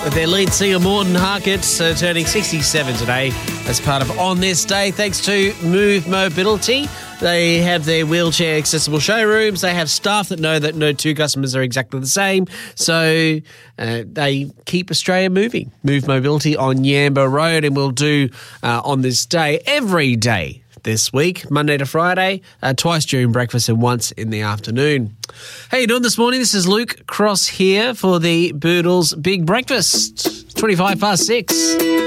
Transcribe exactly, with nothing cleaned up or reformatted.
with their lead singer Morten Harkett, uh, turning sixty-seven today as part of On This Day, thanks to Move Mobility. They have their wheelchair accessible showrooms. They have staff that know that no two customers are exactly the same. So uh, they keep Australia moving. Move Mobility on Yamba Road, and we'll do uh, On This Day every day this week, Monday to Friday, uh, twice during breakfast and once in the afternoon. How you doing this morning? This is Luke Cross here for the Boodles Big Breakfast. twenty-five past six.